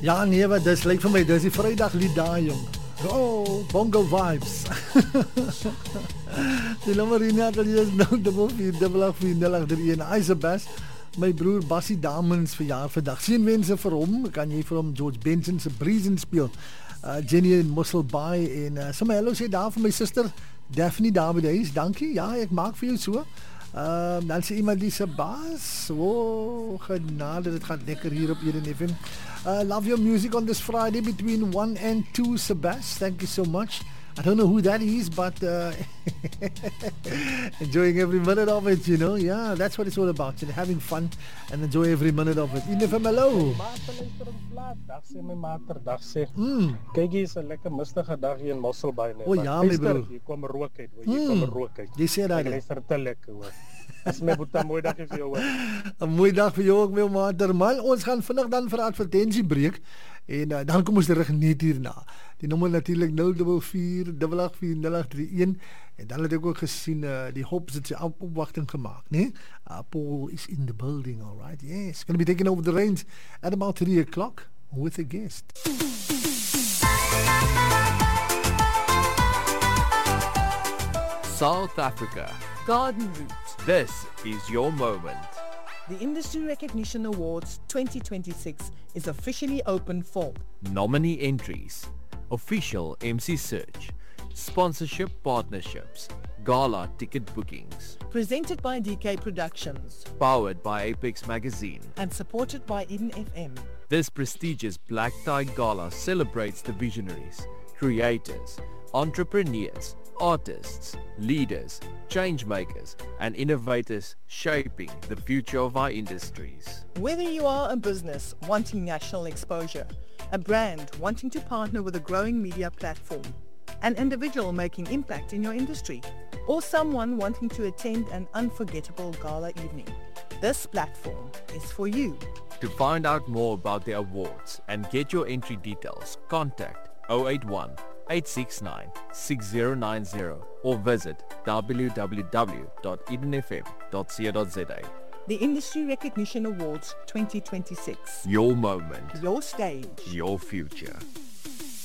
Ja, nee, wat dis lyk vir my, dis die Vrydaglied daar, jong. Oh, bongo vibes. Die nommer hier is 044884081. Hy's the best. My broer Bassie Damens verjaar vandag. Seënwense vir hom. Kan jy vir hom George Benson se Breeze speel? Jenny in Mosselbaai en sommer hallo sê daar vir my suster Daphne daar by die huis. Dankie. Ja, ek maak vir jou so. Dan sê iemand die se baas. Oh, genade, dit gaan lekker hier op Eden FM. Love your music on this Friday between 1 and 2, Sebas. Thank you so much. I don't know who that is, but enjoying every minute of it, you know. Yeah, that's what it's all about, you know, having fun and enjoy every minute of it. Eden FM, hello. Dag sê my mater, dag sê. Kyk hier is 'n lekker mistige dag hier in Mosselbaai net. O ja, my broer. Hier kom rook uit, hoor. Hier kom rook uit. Jy sê dat. Dit is te lekker, hoor. Dis my boeta mooi dag vir jou, hoor. 'n Mooi dag vir jou ook, my mater. Maar ons gaan vinnig dan vir 'n advertensie breek en dan kom ons terug net hierna. Die nommer natuurlik 044884081 en dan het ek ook gesien die Hops het sy opwagting gemaak, né? Paul is in the building, all right. Yes, going to be taking over the reins at about 3 o'clock with a guest. South Africa. Garden Route. This is your moment. The Industry Recognition Awards 2026 is officially open for Nominee entries, official MC search, sponsorship partnerships, gala ticket bookings. presented by DK Productions Powered by Apex Magazine. and supported by Eden FM. This prestigious Black Tie Gala celebrates the visionaries, creators, entrepreneurs, artists, leaders, changemakers, and innovators shaping the future of our industries. Whether you are a business wanting national exposure, a brand wanting to partner with a growing media platform, an individual making impact in your industry, or someone wanting to attend an unforgettable gala evening, this platform is for you. To find out more about the awards and get your entry details, contact 081 869 6090 or visit www.edenfm.co.za. The Industry Recognition Awards 2026. Your moment, Your stage. your future.